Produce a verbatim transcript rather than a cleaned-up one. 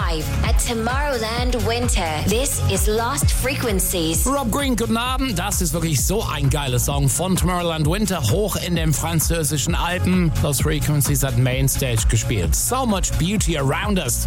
live at Tomorrowland Winter. This is Lost Frequencies. Rob Green, guten Abend. Das ist wirklich so ein geiler Song von Tomorrowland Winter, hoch in den französischen Alpen. Lost Frequencies hat Mainstage gespielt. So much beauty around us.